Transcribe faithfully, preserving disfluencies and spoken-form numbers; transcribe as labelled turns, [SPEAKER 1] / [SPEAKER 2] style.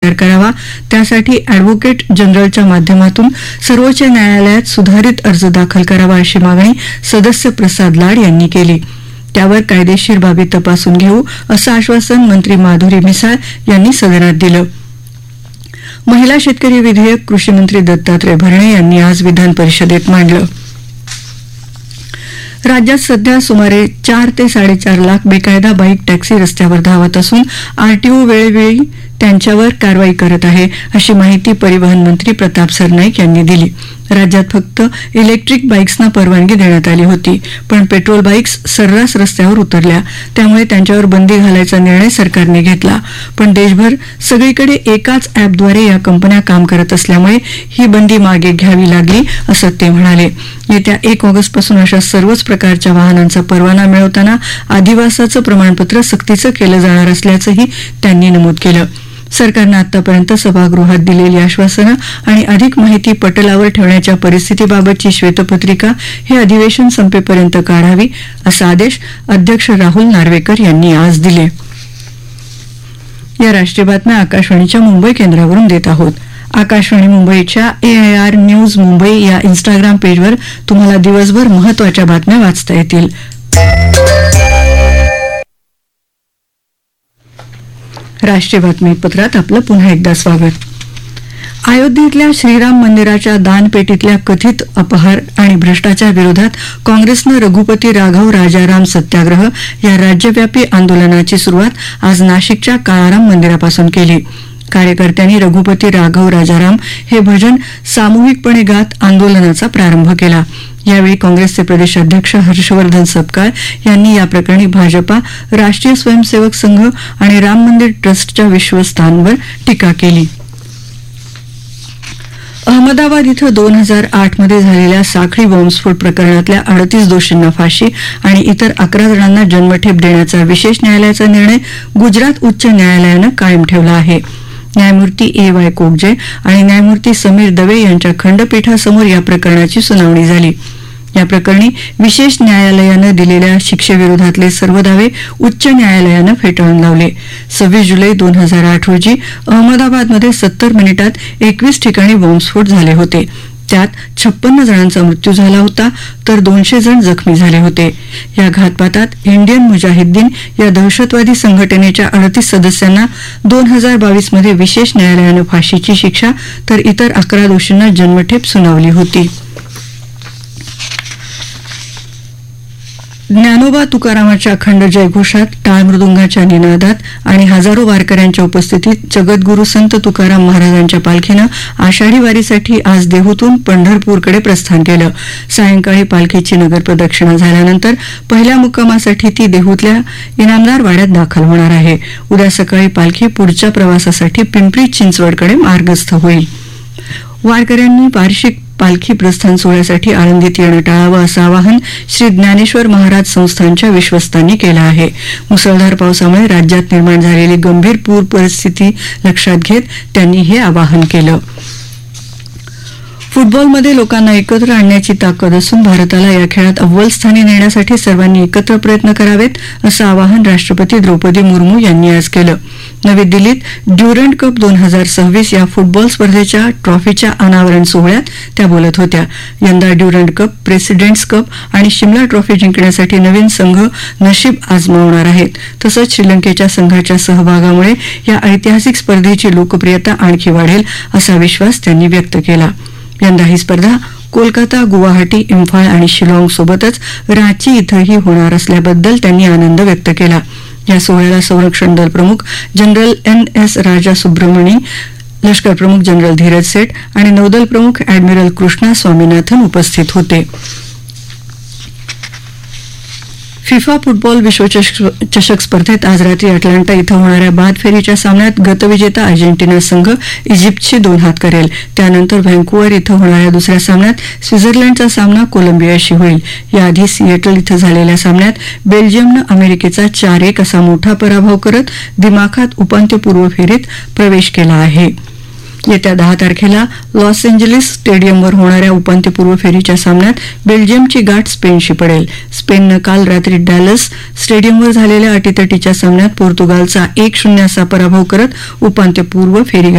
[SPEAKER 1] सादर करावा, त्यासाठी अॅडव्होकेट जनरलच्या माध्यमातून सर्वोच्च न्यायालयात सुधारित अर्ज दाखल करावा अशी मागणी सदस्य प्रसाद लाड यांनी केली. त्यावर कायदेशीर बाबी तपासून घेऊ असं आश्वासन मंत्री माधुरी मिसाळ यांनी सदनात दिलं. महिला शेतकरी विधेयक कृषी मंत्री दत्तात्रय भरणे यांनी आज विधान परिषदेत मांडलं. राज्यात सध्या सुमारे चार ते साडेचार लाख बेकायदा बाईक टॅक्सी रस्त्यावर धावत असून आरटीओ वेळोवेळी त्यांच्यावर कारवाई करत आहे, अशी माहिती परिवहन मंत्री प्रताप सरनाईक यांनी दिली. राज्यात फक्त इलेक्ट्रिक बाईक्सना परवानगी देण्यात आली होती, पण पेट्रोल बाईक्स सर्रास रस्त्यावर उतरल्या, त्यामुळे त्यांच्यावर बंदी घालायचा निर्णय सरकारने घेतला. पण देशभर सगळीकडे एकाच अॅपद्वारे या कंपन्या काम करत असल्यामुळे ही बंदी मागे घ्यावी लागली, असं ते म्हणाले. येत्या एक ऑगस्टपासून अशा सर्वच प्रकारच्या वाहनांचा परवाना मिळवताना अधिवासाचं प्रमाणपत्र सक्तीचं केलं जाणार असल्याचंही त्यांनी नमूद केलं. सरकारनं आतापर्यंत सभागृहात दिलेली आश्वासनं आणि अधिक माहिती पटलावर ठेवण्याच्या परिस्थितीबाबतची श्वेतपत्रिका हे अधिवेशन संपेपर्यंत काढावी, असा आदेश अध्यक्ष राहुल नार्वेकर यांनी आज दिले. या राष्ट्रीय बातम्या आकाशवाणीच्या मुंबई केंद्रावरून देत आहोत. आकाशवाणी मुंबईच्या एआयआर न्यूज मुंबई या इन्स्टाग्राम पेजवर तुम्हाला दिवसभर महत्त्वाच्या बातम्या वाचता येतील. राष्ट्रीय बातमीपत्रात आपलं पुन्हा एकदा स्वागत. अयोध्येतल्या श्रीराम मंदिराच्या दानपेटीतल्या कथित अपहार आणि भ्रष्टाचार विरोधात काँग्रेसनं रघुपती राघव राजाराम सत्याग्रह या राज्यव्यापी आंदोलनाची सुरुवात आज नाशिकच्या काळाराम मंदिरापासून केली. कार्यकर्त्यांनी रघुपती राघव राजाराम हे भजन सामूहिकपणे गात आंदोलनाचा प्रारंभ केला. यावेळी काँग्रेसचे प्रदेशाध्यक्ष हर्षवर्धन सपकाळ यांनी या प्रकरणी भाजपा, राष्ट्रीय स्वयंसेवक संघ आणि राम मंदिर ट्रस्टच्या विश्वस्तांवर टीका केली. अहमदाबाद इथं दोन हजार आठ मध्ये झालेल्या साखळी बॉम्बस्फोट प्रकरणातल्या अडतीस दोषींना फाशी आणि इतर अकरा जणांना जन्मठेप देण्याचा विशेष न्यायालयाचा निर्णय गुजरात उच्च न्यायालयानं कायम ठेवला आहे. न्यायमूर्ती ए वाय कोगजे आणि न्यायमूर्ती समीर दवे यांच्या खंडपीठासमोर या प्रकरणाची सुनावणी झाली. या प्रकरणी विशेष न्यायालयानं दिलेल्या शिक्षेविरोधातले सर्व दावे उच्च न्यायालयानं फेटाळून लावले. सव्वीस जुलै दोन हजार आठ रोजी अहमदाबादमध्ये सत्तर मिनिटात एकवीस ठिकाणी बॉम्बस्फोट झाले होते. त्यात छप्पन्न जणांचा मृत्यू झाला होता, तर दोनशे जण जखमी झाले होते. या घातपातात इंडियन मुजाहिद्दीन या दहशतवादी संघटनेच्या अडतीस सदस्यांना दोन हजार बावीस मध्ये विशेष न्यायालयानं फाशीची शिक्षा तर इतर अकरा दोषींना जन्मठेप सुनावली होती. ज्ञानोबा तुकारामाच्या अखंड जयघोषात, टाळ मृदुंगाच्या निनादात आणि हजारो वारकऱ्यांच्या उपस्थितीत जगद्गुरू संत तुकाराम महाराजांच्या पालखीनं आषाढी वारीसाठी आज देहूतून पंढरपूरकडे प्रस्थान केलं. सायंकाळी पालखीची नगर प्रदक्षिणा झाल्यानंतर पहिल्या मुक्कामासाठी ती देहूतल्या इनामदार वाड्यात दाखल होणार आहे. उद्या सकाळी पालखी पुढच्या प्रवासासाठी पिंपरी चिंचवडकडे मार्गस्थ होईल. वारकऱ्यांनी वार्षिक पालखी प्रस्थान सोहळ्यासाठी आळंदीत येणं टाळावं असं आवाहन श्री ज्ञानेश्वर महाराज संस्थानच्या विश्वस्तांनी केलं आहे. मुसळधार पावसामुळे राज्यात निर्माण झालेली गंभीर पूर परिस्थिती लक्षात घेत त्यांनी हे आवाहन केलं. फुटबॉलमध्ये लोकांना एकत्र आणण्याची ताकद असून भारताला या खेळात अव्वल स्थानी नेण्यासाठी सर्वांनी एकत्र प्रयत्न करावेत, असं आवाहन राष्ट्रपती द्रौपदी मुर्मू यांनी आज केलं. नवी दिल्लीत ड्युरंड कप दोन हजार सव्वीस या फुटबॉल स्पर्धेच्या ट्रॉफीच्या अनावरण सोहळ्यात त्या बोलत होत्या. यंदा ड्युरंड कप, प्रेसिडेंट्स कप आणि शिमला ट्रॉफी जिंकण्यासाठी नवीन संघ नशीब आजमावणार आहेत. तसंच श्रीलंकेच्या संघाच्या सहभागामुळे या ऐतिहासिक स्पर्धेची लोकप्रियता आणखी वाढेल, असा विश्वास त्यांनी व्यक्त केला. यंदा ही स्पर्धा कोलकाता, गुवाहाटी, इम्फाळ आणि शिलाँग सोबतच रांची इथंही होणार असल्याबद्दल त्यांनी आनंद व्यक्त केला. या सोहळ्याला संरक्षण दल प्रमुख जनरल एन एस राजा सुब्रमणी, लष्कर प्रमुख जनरल धीरज सेठ आणि नौदल प्रमुख अॅडमिरल कृष्णा स्वामीनाथन उपस्थित होते. फिफा फुटबॉल विश्वचषक स्पर्धेत आज रात्री अटलांटा इथं होणाऱ्या बाद फेरीच्या सामन्यात गतविजेता अर्जेंटिना संघ इजिप्तशी दोन हात करेल. त्यानंतर व्हँकुव्हर इथं होणाऱ्या दुसऱ्या सामन्यात स्वित्झर्लंडचा सामना कोलंबियाशी होईल. याआधी सिएटल इथं झालेल्या सामन्यात बेल्जियमनं अमेरिकेचा चार एक असा मोठा पराभव करत दिमाखात उपांत्यपूर्व फेरीत प्रवेश केला आहे. येत्या दहा तारखेला लॉस एंजलिस स्टेडियमवर होणाऱ्या उपांत्यपूर्व फेरीच्या सामन्यात बेल्जियमची गाठ स्पेनशी पडेल. स्पेननं काल रात्री डॅलस स्टेडियमवर झालेल्या अटीतटीच्या सामन्यात पोर्तुगालचा एक शून्य असा पराभव करत उपांत्यपूर्व फेरी